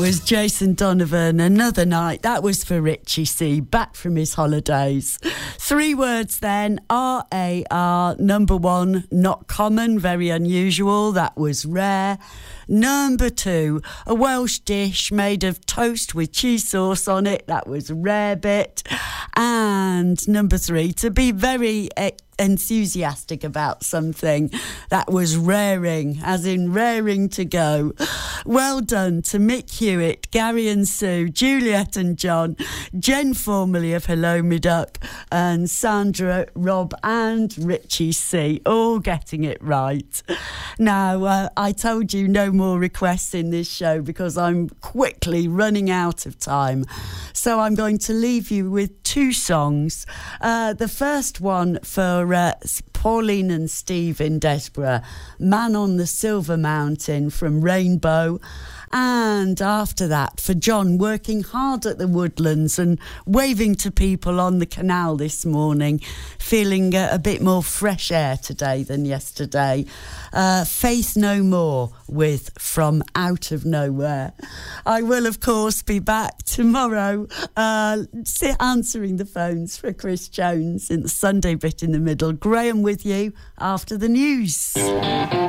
Was Jason Donovan, Another Night. That was for Richie C, back from his holidays. 3 words then. RAR. Number 1, not common, very unusual. That was rare. Number 2, a Welsh dish made of toast with cheese sauce on it. That was rare bit. And number 3, to be very enthusiastic about something. That was raring, as in raring to go. Well done to Mick Hewitt, Gary and Sue, Juliet and John, Jen formerly of Hello Me Duck, and Sandra, Rob and Richie C, all getting it right. Now, I told you no more requests in this show because I'm quickly running out of time. So I'm going to leave you with 2 songs. The first one for Pauline and Steve in Desborough, Man on the Silver Mountain from Rainbow. And after that, for John, working hard at the Woodlands and waving to people on the canal this morning, feeling a bit more fresh air today than yesterday. Faith No More with From Out of Nowhere. I will, of course, be back tomorrow answering the phones for Chris Jones in the Sunday bit in the middle. Graham with you after the news.